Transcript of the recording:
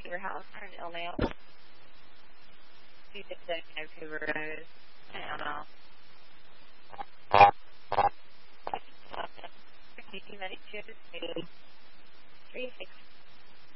to your house for an ill nail. You just don't know who Rose. I don't know. Medicated 365